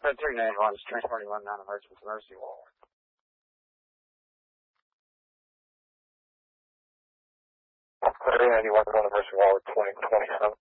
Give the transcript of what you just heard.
Fred 391 is 341 non-emergency Mercy Wall. 391 on the Mercy Wall 2027.